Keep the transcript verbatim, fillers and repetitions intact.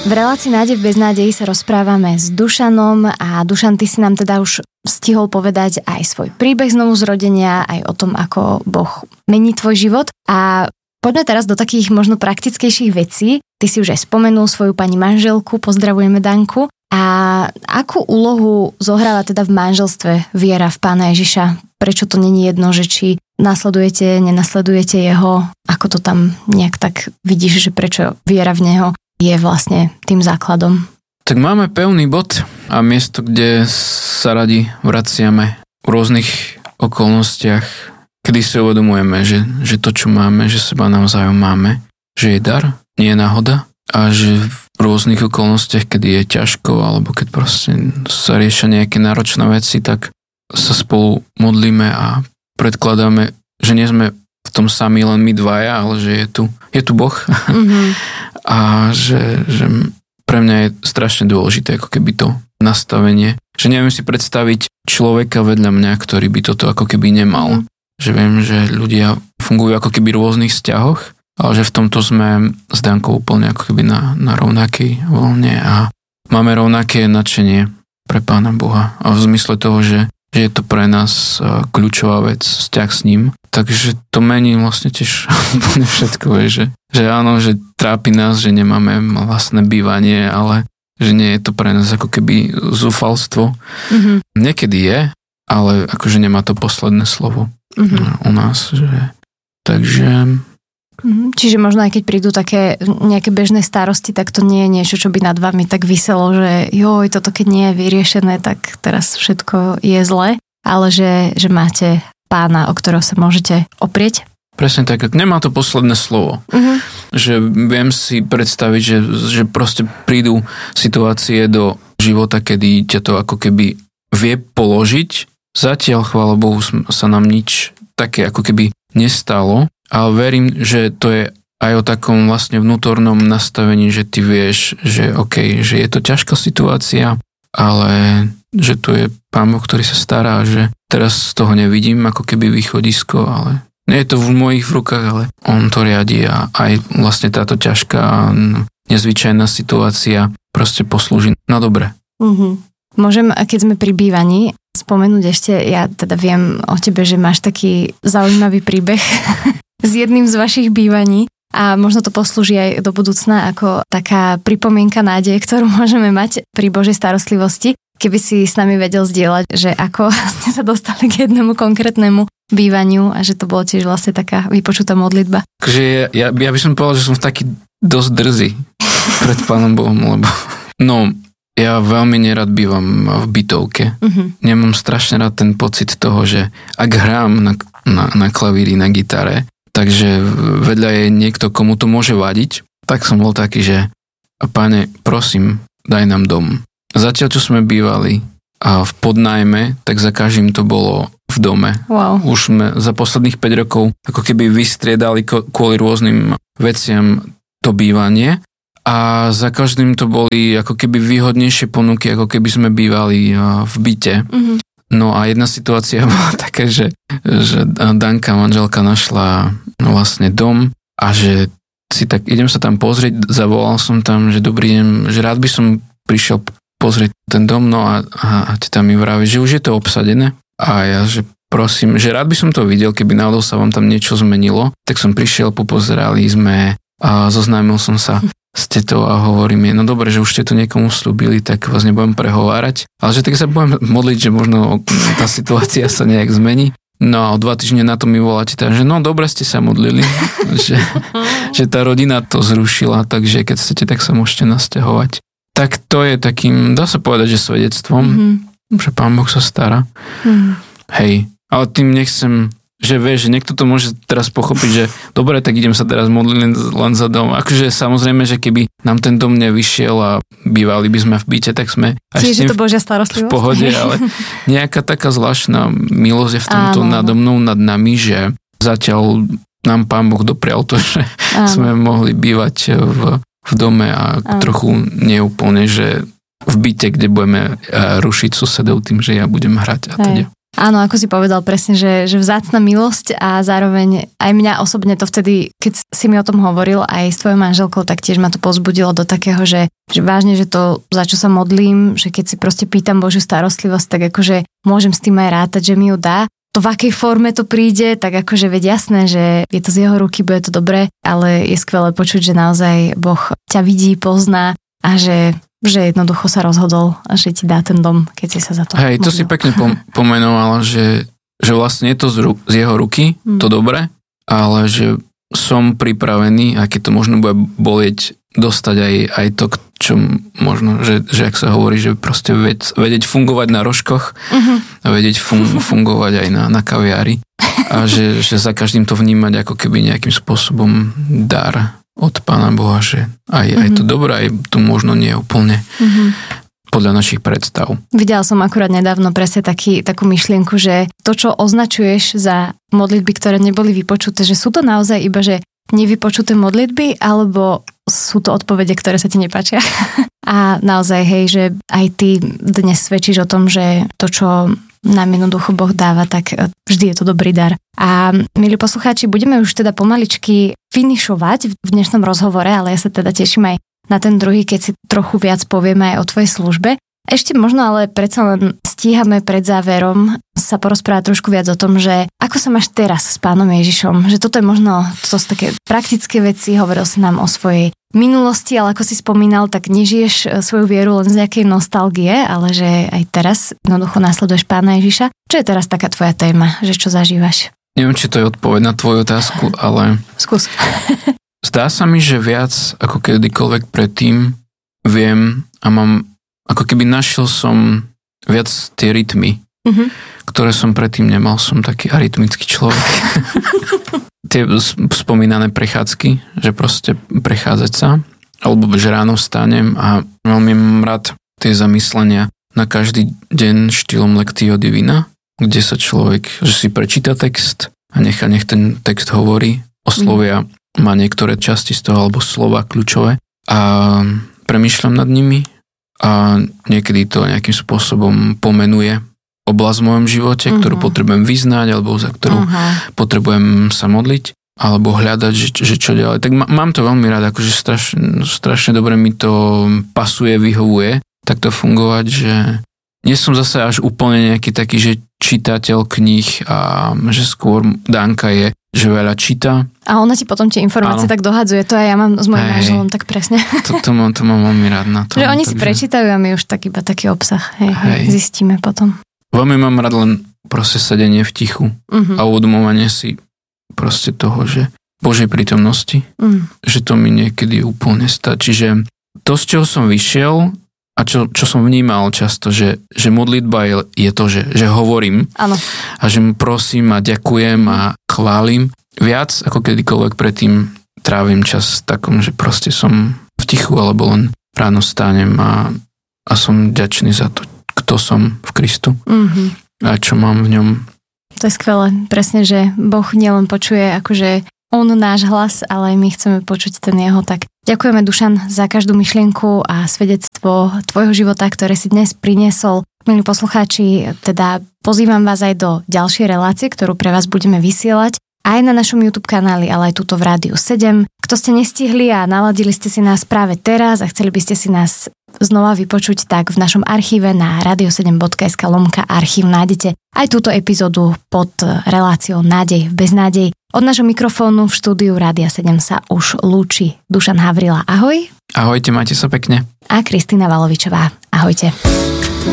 V relácii Nádej v beznádeji sa rozprávame s Dušanom a Dušan, ty si nám teda už stihol povedať aj svoj príbeh znovu zrodenia, aj o tom, ako Boh mení tvoj život. A poďme teraz do takých možno praktickejších vecí. Ty si už aj spomenul svoju pani manželku, pozdravujeme Danku. A akú úlohu zohráva teda v manželstve viera v Pána Ježiša? Prečo to není jedno, že či nasledujete, nenasledujete jeho? Ako to tam nejak tak vidíš, že prečo viera v neho je vlastne tým základom? Tak máme pevný bod a miesto, kde sa radi vraciame v rôznych okolnostiach, kedy si uvedomujeme, že, že to, čo máme, že seba navzájom máme, že je dar, nie je náhoda a že v rôznych okolnostiach, kedy je ťažko alebo keď proste sa riešia nejaké náročné veci, tak sa spolu modlíme a predkladáme, že nie sme v tom sami len my dvaja, ale že je tu, je tu Boh. Mm-hmm. A že, že pre mňa je strašne dôležité ako keby to nastavenie. Že neviem si predstaviť človeka vedľa mňa, ktorý by toto ako keby nemal. Že viem, že ľudia fungujú ako keby v rôznych vzťahoch, ale že v tomto sme s Dankou úplne ako keby na, na rovnakej voľne a máme rovnaké nadšenie pre Pána Boha. A v zmysle toho, že že je to pre nás kľúčová vec, vzťah s ním. Takže to mení vlastne tiež úplne všetko, že, že áno, že trápi nás, že nemáme vlastné bývanie, ale že nie je to pre nás ako keby zúfalstvo. Mm-hmm. Niekedy je, ale akože nemá to posledné slovo mm-hmm. u nás. Že, takže... Čiže možno aj keď prídu také nejaké bežné starosti, tak to nie je niečo, čo by nad vami tak viselo, že joj, toto keď nie je vyriešené, tak teraz všetko je zlé, ale že, že máte Pána, o ktorého sa môžete oprieť. Presne tak, nemá to posledné slovo. Uh-huh. Že viem si predstaviť, že, že proste prídu situácie do života, kedy ťa to ako keby vie položiť. Zatiaľ, chvála Bohu, sa nám nič také ako keby nestalo. Ale verím, že to je aj o takom vlastne vnútornom nastavení, že ty vieš, že OK, že je to ťažká situácia, ale že tu je Pán Boh, ktorý sa stará, že teraz z toho nevidím ako keby východisko, ale nie je to v mojich rukách, ale on to riadi a aj vlastne táto ťažká, nezvyčajná situácia proste poslúži na dobre. Mm-hmm. Môžem, keď sme pri bývaní, spomenúť ešte, ja teda viem o tebe, že máš taký zaujímavý príbeh s jedným z vašich bývaní a možno to poslúži aj do budúcna ako taká pripomienka nádeje, ktorú môžeme mať pri Božej starostlivosti. Keby si s nami vedel zdieľať, že ako ste sa dostali k jednomu konkrétnemu bývaniu a že to bolo tiež vlastne taká vypočutá modlitba. Takže ja, ja by som povedal, že som taký dosť drzý pred Pánom Bohom, lebo no, ja veľmi nerad bývam v bytovke. Uh-huh. Nemám strašne rád ten pocit toho, že ak hrám na, na, na klavíri, na gitare, takže vedľa je niekto, komu to môže vadiť, tak som bol taký, že Pane, prosím, daj nám dom. Zatiaľ, čo sme bývali a v podnájme, tak za každým to bolo v dome. Wow. Už sme za posledných päť rokov ako keby vystriedali kvôli rôznym veciam to bývanie a za každým to boli ako keby výhodnejšie ponuky, ako keby sme bývali v byte. Mm-hmm. No a jedna situácia bola taká, že, že Danka, manželka, našla vlastne dom a že si tak, idem sa tam pozrieť, zavolal som tam, že dobrý deň, že rád by som prišiel pozrieť ten dom, no a, a, a teta mi vraví, že už je to obsadené a ja, že prosím, že rád by som to videl, keby náhodou sa vám tam niečo zmenilo, tak som prišiel, popozerali sme a zoznámil som sa s tetou a hovorím jej, no dobre, že už ste to niekomu slúbili, tak vás nebudem prehovárať, ale že tak sa budem modliť, že možno tá situácia sa nejak zmení. No a o dva týždne na to mi volá teta, že no dobre ste sa modlili, že, že tá rodina to zrušila, takže keď chcete, tak sa môžete nasťahovať. Tak to je takým, dá sa povedať, že svedectvom, mm-hmm. že Pán Boh sa stará. Mm-hmm. Hej, ale tým nechcem, že vieš, že niekto to môže teraz pochopiť, že dobre, tak idem sa teraz modliť len, len za dom. Akože samozrejme, že keby nám ten dom nevyšiel a bývali by sme v byte, tak sme až Čiže to Božia starostlivosť v pohode, ale nejaká taká zvláštna milosť je v tomto Áno. nado mnou, nad nami, že zatiaľ nám Pán Boh doprial to, že Áno. sme mohli bývať v v dome a Áno. trochu neúplne, že v byte, kde budeme rušiť susedov tým, že ja budem hrať a teda. Áno, ako si povedal presne, že, že vzácna milosť a zároveň aj mňa osobne to vtedy, keď si mi o tom hovoril aj s tvojou manželkou, tak tiež ma to povzbudilo do takého, že, že vážne, že to, za čo sa modlím, že keď si proste pýtam Božiu starostlivosť, tak akože môžem s tým aj rátať, že mi ju dá. To v akej forme to príde, tak akože veď jasné, že je to z jeho ruky, bude to dobré, ale je skvelé počuť, že naozaj Boh ťa vidí, pozná a že že jednoducho sa rozhodol, že ti dá ten dom, keď si sa za to Hej, to si pekne pom- pomenovala, že, že vlastne je to z, ru- z jeho ruky, mm. to dobre, ale že som pripravený, a keď to možno bude bolieť, dostať aj, aj to, čo možno, že, že ak sa hovorí, že proste ved, vedieť fungovať na rožkoch mm-hmm. a vedieť fun- fungovať aj na, na kaviári a že, že za každým to vnímať ako keby nejakým spôsobom dar od Pána Boha, že aj, mm-hmm. aj to dobré, aj to možno nie je úplne mm-hmm. podľa našich predstav. Videla som akurát nedávno presne taký, takú myšlienku, že to, čo označuješ za modlitby, ktoré neboli vypočuté, že sú to naozaj iba, že nevypočuté modlitby, alebo sú to odpovede, ktoré sa ti nepáčia. A naozaj, hej, že aj ty dnes svedčíš o tom, že to, čo nám jednoducho Boh dáva, tak vždy je to dobrý dar. A milí poslucháči, budeme už teda pomaličky finišovať v dnešnom rozhovore, ale ja sa teda teším aj na ten druhý, keď si trochu viac povieme aj o tvojej službe. Ešte možno ale predsa len stíhame pred záverom sa porozprávať trošku viac o tom, že ako sa máš teraz s Pánom Ježišom, že toto je možno, to sú také praktické veci, hovoril si nám o svojej minulosti, ale ako si spomínal, tak nežiješ svoju vieru len z nejakej nostalgie, ale že aj teraz jednoducho následuješ Pána Ježiša. Čo je teraz taká tvoja téma, že čo zažívaš? Neviem, či to je odpoveď na tvoju otázku, ale skús. Zdá sa mi, že viac ako kedykoľvek predtým viem a mám, ako keby našiel som viac tie rytmy, mm-hmm. ktoré som predtým nemal. Som taký arytmický človek. Tie spomínané prechádzky, že proste prechádzať sa, alebo že ráno vstanem a veľmi mám rád tie zamyslenia na každý deň štýlom Lectio Divina, kde sa človek, že si prečíta text a nechá, nech ten text hovorí, oslovia mm. má niektoré časti z toho, alebo slova kľúčové a premýšľam nad nimi a niekedy to nejakým spôsobom pomenuje oblasť v mojom živote, uh-huh. ktorú potrebujem vyznať, alebo za ktorú uh-huh. potrebujem sa modliť, alebo hľadať, že, že čo ďalej. Tak m- mám to veľmi rád, akože strašne, strašne dobre mi to pasuje, vyhovuje, takto fungovať, že nie som zase až úplne nejaký taký, že čitateľ kníh a že skôr Danka je, že veľa číta. A ona ti potom tie informácie Áno. tak dohadzuje. To aj ja mám s mojím manželom tak presne. To, to, mám, to mám veľmi rád na to. Že oni takže... si prečítajú a my už tak iba taký obsah hej, hej. zistíme potom. Veľmi mám rád len proste sedenie v tichu uh-huh. a uvedomovanie si proste toho, že Božej prítomnosti, uh-huh. že to mi niekedy úplne stačí. Že to, z čoho som vyšiel a čo, čo som vnímal často, že, že modlitba je, je to, že, že hovorím Áno. a že mu prosím a ďakujem a chválim. Viac ako kedykoľvek predtým trávim čas takom, že proste som v tichu alebo len ráno stánem a, a som vďačný za to, kto som v Kristu mm-hmm. a čo mám v ňom. To je skvelé. Presne, že Boh nielen počuje akože on náš hlas, ale aj my chceme počuť ten jeho. Tak ďakujeme, Dušan, za každú myšlienku a svedectvo tvojho života, ktoré si dnes priniesol. Milí poslucháči, teda pozývam vás aj do ďalšej relácie, ktorú pre vás budeme vysielať aj na našom YouTube kanáli, ale aj tuto v Rádiu sedem. Kto ste nestihli a naladili ste si nás práve teraz a chceli by ste si nás znova vypočuť, tak v našom archíve na radio sedem bodka es ká lomka archív nájdete aj túto epizódu pod reláciou Nádej v beznádej. Od nášho mikrofónu v štúdiu Rádia sedem sa už lúči Dušan Havrila. Ahoj. Ahojte, majte sa pekne. A Kristýna Valovičová. Ahojte.